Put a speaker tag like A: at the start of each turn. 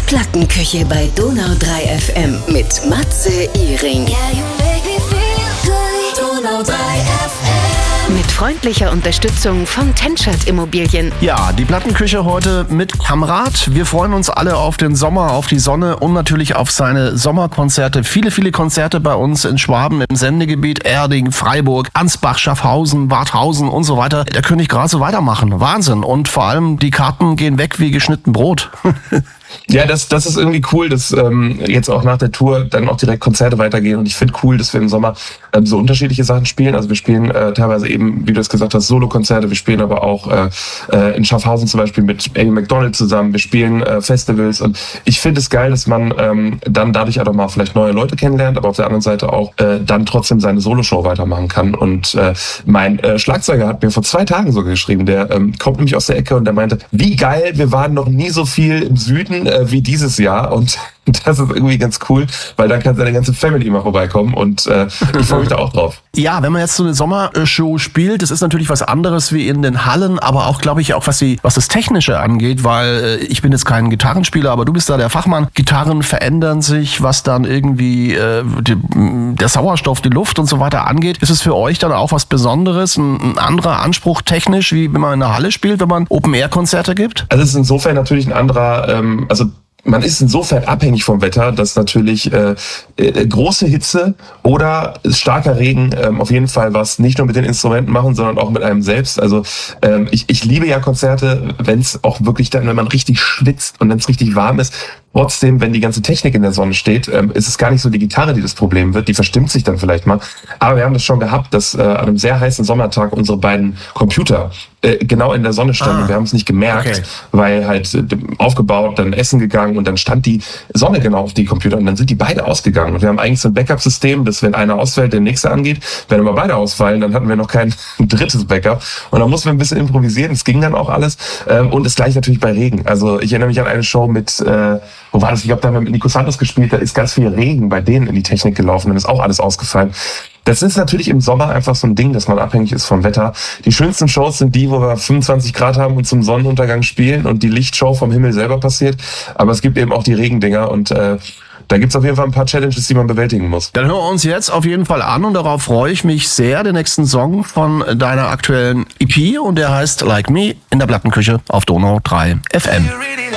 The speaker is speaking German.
A: Plattenküche bei Donau 3 FM mit Matze Iring. Donau 3 FM. Mit freundlicher Unterstützung von Tenschert Immobilien.
B: Ja, die Plattenküche heute mit Kamrat. Wir freuen uns alle auf den Sommer, auf die Sonne und natürlich auf seine Sommerkonzerte. Viele, viele Konzerte bei uns in Schwaben im Sendegebiet, Erding, Freiburg, Ansbach, Schaffhausen, Warthausen und so weiter. Da könnte ich gerade so weitermachen. Wahnsinn. Und vor allem, die Karten gehen weg wie geschnitten Brot.
C: Ja, das ist irgendwie cool, dass jetzt auch nach der Tour dann auch direkt Konzerte weitergehen. Und ich finde cool, dass wir im Sommer so unterschiedliche Sachen spielen. Also wir spielen teilweise eben, wie du es gesagt hast, Solo-Konzerte. Wir spielen aber auch in Schaffhausen zum Beispiel mit Amy McDonald zusammen. Wir spielen Festivals. Und ich finde es geil, dass man dann dadurch auch mal vielleicht neue Leute kennenlernt, aber auf der anderen Seite auch dann trotzdem seine Solo-Show weitermachen kann. Und mein Schlagzeuger hat mir vor 2 Tagen sogar geschrieben. Der kommt nämlich aus der Ecke und der meinte, wie geil, wir waren noch nie so viel im Süden wie dieses Jahr, und das ist irgendwie ganz cool, weil dann kann seine ganze Family mal vorbeikommen und ich freue mich da auch drauf.
B: Ja, wenn man jetzt so eine Sommershow spielt, das ist natürlich was anderes wie in den Hallen, aber auch, glaube ich, auch was das Technische angeht, weil ich bin jetzt kein Gitarrenspieler, aber du bist da der Fachmann. Gitarren verändern sich, was dann irgendwie der Sauerstoff, die Luft und so weiter angeht. Ist es für euch dann auch was Besonderes, ein anderer Anspruch technisch, wie wenn man in der Halle spielt, wenn man Open-Air-Konzerte gibt?
C: Also es ist insofern natürlich ein anderer, man ist insofern abhängig vom Wetter, dass natürlich große Hitze oder starker Regen auf jeden Fall was nicht nur mit den Instrumenten machen, sondern auch mit einem selbst. Also ich liebe ja Konzerte, wenn es auch wirklich dann, wenn man richtig schwitzt und wenn es richtig warm ist. Trotzdem, wenn die ganze Technik in der Sonne steht, ist es gar nicht so die Gitarre, die das Problem wird. Die verstimmt sich dann vielleicht mal. Aber wir haben das schon gehabt, dass an einem sehr heißen Sommertag unsere beiden Computer genau in der Sonne standen. Wir haben es nicht gemerkt, weil halt aufgebaut, dann essen gegangen und dann stand die Sonne genau auf die Computer und dann sind die beide ausgegangen. Und wir haben eigentlich so ein Backup-System, dass wenn einer ausfällt, der nächste angeht. Wenn aber beide ausfallen, dann hatten wir noch kein drittes Backup. Und dann mussten wir ein bisschen improvisieren. Es ging dann auch alles. Und das gleiche natürlich bei Regen. Also ich erinnere mich an eine Show mit, wo war das? Ich glaube, da haben wir mit Nico Santos gespielt. Da ist ganz viel Regen bei denen in die Technik gelaufen. Dann ist auch alles ausgefallen. Das ist natürlich im Sommer einfach so ein Ding, dass man abhängig ist vom Wetter. Die schönsten Shows sind die, wo wir 25 Grad haben und zum Sonnenuntergang spielen und die Lichtshow vom Himmel selber passiert. Aber es gibt eben auch die Regendinger und da gibt's auf jeden Fall ein paar Challenges, die man bewältigen muss.
B: Dann hören wir uns jetzt auf jeden Fall an und darauf freue ich mich sehr, den nächsten Song von deiner aktuellen EP und der heißt Like Me in der Plattenküche auf Donau 3 FM.